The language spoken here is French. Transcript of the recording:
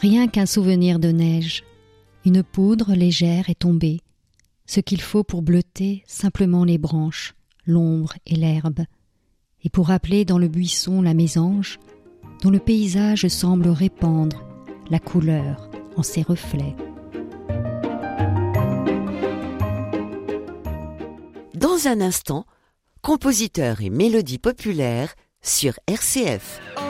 Rien qu'un souvenir de neige. Une poudre légère est tombée. Ce qu'il faut pour bleuter simplement les branches, l'ombre et l'herbe. Et pour appeler dans le buisson la mésange, dont le paysage semble répandre la couleur en ses reflets. Dans un instant, compositeur et mélodie populaire sur RCF.